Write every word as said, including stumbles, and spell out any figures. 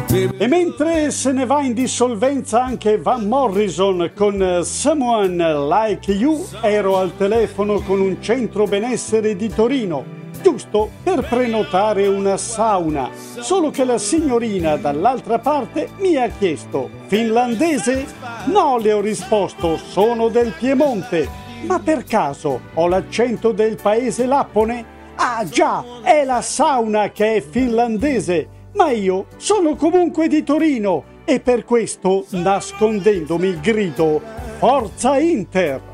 E mentre se ne va in dissolvenza anche Van Morrison con Someone Like You, ero al telefono con un centro benessere di Torino, giusto per prenotare una sauna. Solo che la signorina dall'altra parte mi ha chiesto: finlandese? No, le ho risposto, sono del Piemonte. Ma per caso ho l'accento del paese Lappone? Ah già, è la sauna che è finlandese. Ma io sono comunque di Torino e per questo, nascondendomi, grido: Forza Inter!